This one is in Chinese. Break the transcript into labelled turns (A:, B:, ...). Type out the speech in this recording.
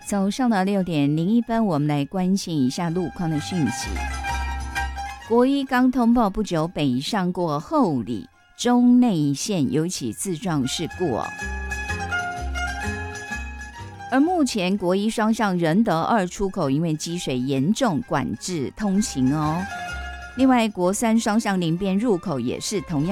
A: 早上的6:01，我们来关心一下路况的讯息。国一刚通报不久，北上过后里、中内线有起自撞事故而目前国一双向仁德2出口因为积水严重，管制通行另外国三双向林边入口也是同样